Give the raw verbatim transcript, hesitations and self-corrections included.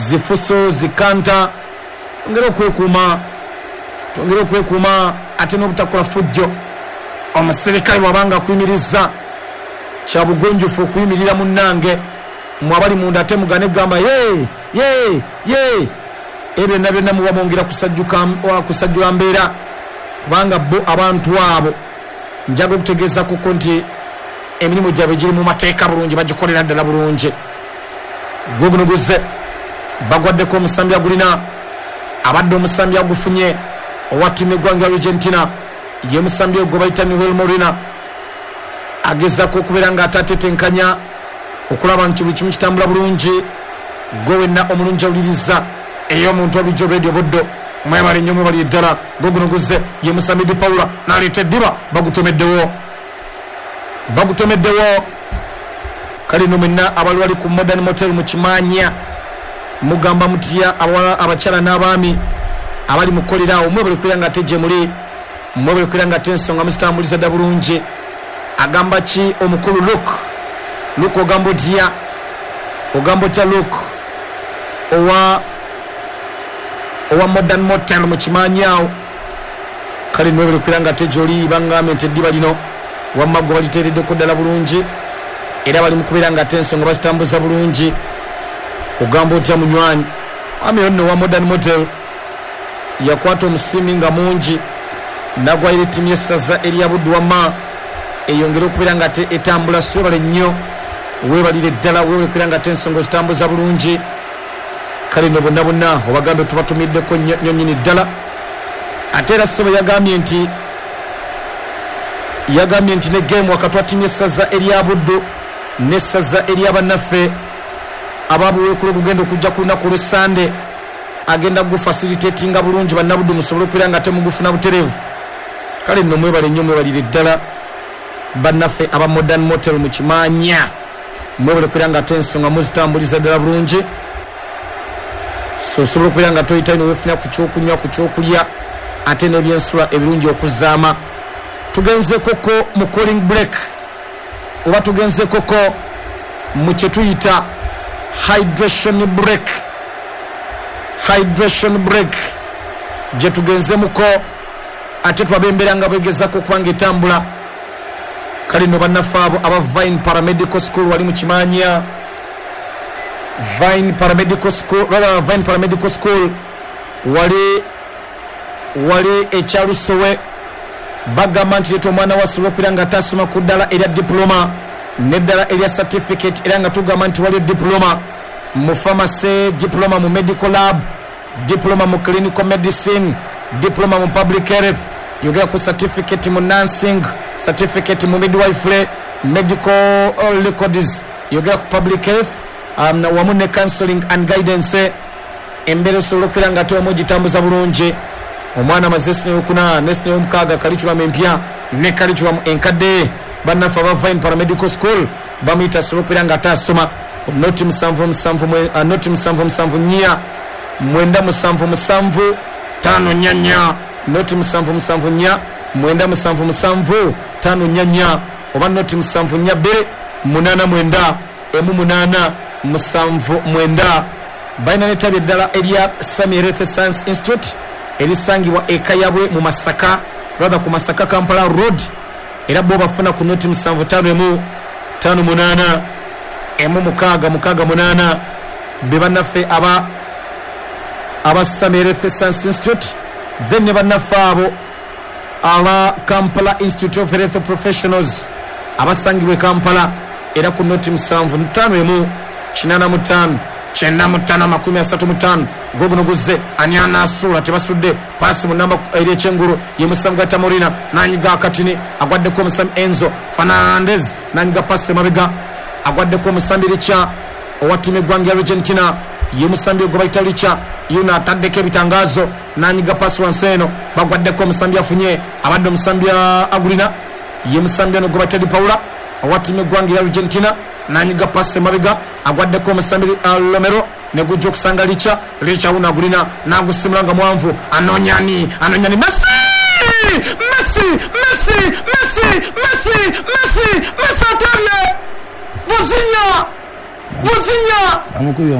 zifuso zikanta tongera okwekuuma tongera okwekuuma ate n'obutakola fujjo omuserikale wabanga akuyimiriza kya bugonjufu okuyimirira munnange mwabali munda ate mugane gamba ye ye ye ebyo na byonna muba mwongera kusajjula mbeera kubanga bo abantu abo njaga okutegeeza kuko nti emirimu gyabwe giri mu mateeka bulungi bagikolera ddala bulungi gugunuguze bagwaddeko omusambi agulina abadde omusambi agufunye owa ttiimu eggwanga Argentina ye musambi ogwo bayita Miguel Morena agezako okubeera nga atatetenkanya okulaba nti buli kimu kitambula bulungi gwe wenna omulungi awuliriza ey'omuntu walujo radio buddo mwebale nnyo mwebali eddala gugunuguze ye musambi Di Paula n'aleeta eddiba bagutomeddewo bagutomeddewo kale no mwenna abali wali ku Modern Motel mu Kimanya mugamba mutya abawala abakyala n'abaami abali mukolera omwe bali kwira nga teje muli mwe bali kwira nga tensonga musitambuliza da bulungi agamba ki omukulu Luke Luke ogambo tya ogambo tya Luke owa owa Modern Motel mu Kimanya kale mwe bali kwira nga teje oli bangame teddiba lino wamaggo baliteredde ko ddala bulungi era bali mukubira nga tensonga basitambuza bulungi ogambo tya munywanyi ami onno wa Modern Motel yakwata omusimi nga mungi nagwaire ttiimu y'essaza erya Buddu wamma eyongera okubeera nga te etambula sobale nnyo weebalire ddala weebalire nga te ensonga zitambuza bulungi kale no bonna bonna obagambe tubatumiddeko nnyo nnyini ddala ate era ssebo yagambye nti yagambye nti ne game wakati wa ttiimu y'essaza erya Buddu n'essaza erya bannaffe ababuweekula okugenda okujja ku lunaku lw'Essande agenda gufacilitatinga bulungi bannabuddu musobole okubeera nga temugufuna butereevu kale nno mwebale nnyo mwebalire ddala bannaffe aba Modern Motel mu Kimanya mwebale okubeera nga ate ensonga muzitambuliza ddala bulungi so osobola okubeera nga toyita ino weefuna ku kyokunywa ku kyokulya ate n'ebyensula ebirungi okuzaama tugenze koko mu calling break oba tugenze koko mu kye tuyita hydration break hydration break gye tugenzemuko ate twabembera nga bwegezako okubanga etambula kale no bannaffe abo aba Vine Paramedical School wali mu Kimanya Vine Paramedical School rather Vine Paramedical School wali wali ekyalusowe bagamba nti leeta omwana wasobola okubeera nga tasoma ku ddala erya diploma n'eddala erya certificate era nga tugamba nti wali diploma mu pharmacy, diploma mu medical lab, diploma mu clinical medicine, diploma mu public health, yogera ku certificate mu nursing, certificate mu midwifery, medical records, yogera ku public health, um, wamu ne counseling and guidance embera osobola okubeera nga tewamu gitambuza bulungi omwana mazesine okuna nesine omukaaga curriculum empya ne curriculum enkadde bannaffe aba Vine Paramedical School bamuyita asobola okubeera nga atasoma noti musanvu musanvu uh, noti musanvu musanvu nnya mwenda musanvu musanvu tano nyanya noti musanvu musanvu nnya mwenda musanvu musanvu tano nyanya oba noti musanvu nnya bbiri munana mwenda emu munana musanvu mwenda baina netabi eddala erya Sami Health Science Institute erisangibwa eka yabwe mu Masaka rather ku Masaka Kampala Road era bo bafuna ku noti musanvu tano emu tano munana emu mukaga mukaga munana be bannaffe aba aba Sami Health Science Institute then ne bannaffe abo aba Kampala Institute of Health Professionals abasangibwe Kampala era ku noti musanvu tano emu kinana mutano chenda mutano makumi asatu mutano gogono guze anyana asula tebasudde pasi mu namba eri chenguru yemusamga Tamorina nanyiga akatini agwadde ko musam Enzo Fernandez nanyiga pasi mabega agwadde ko musambi richa owatime gwangi Argentina yemusambi go bayita richa yuna ataddeko ebitangazo nanyiga pasi wanseno bagwadde ko musambi afunye abadde musambi agulina yemusambi no go bayita Di Paula owatime gwangi Argentina nanyiga pasi mabega agwadde ko musambi uh, Lomero ne gujjo okusanga licha licha una gulina nagusimulanga mwanvu anonyani anonyani Messi Messi Messi Messi Messi Messi Messi ataliye Vozinha Vozinha